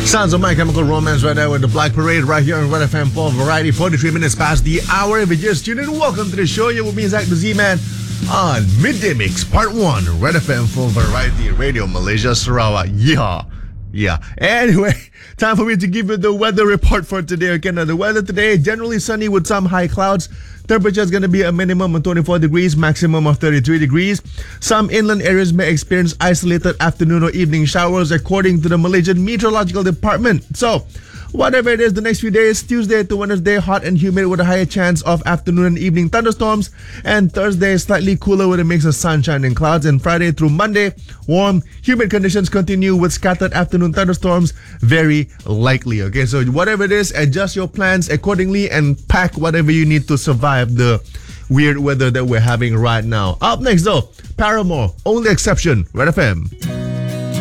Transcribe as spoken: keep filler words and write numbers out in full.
Sounds of My Chemical Romance right now with the Black Parade right here on Red F M for Variety. forty-three minutes past the hour. If you just tuned in, welcome to the show. You're with me, Zach the Z-Man, on Midday Mix Part one, Red F M for Variety Radio Malaysia, Sarawak. Yeah. Yeah. Anyway, time for me to give you the weather report for today. Okay, now the weather today, generally sunny with some high clouds. Temperature is going to be a minimum of twenty-four degrees, maximum of thirty-three degrees. Some inland areas may experience isolated afternoon or evening showers according to the Malaysian Meteorological Department. So, whatever it is, the next few days, Tuesday to Wednesday, hot and humid with a higher chance of afternoon and evening thunderstorms. And Thursday, slightly cooler with a mix of sunshine and clouds. And Friday through Monday, warm, humid conditions continue with scattered afternoon thunderstorms very likely. Okay, so whatever it is, adjust your plans accordingly and pack whatever you need to survive the weird weather that we're having right now. Up next though, Paramore, Only Exception, Red F M.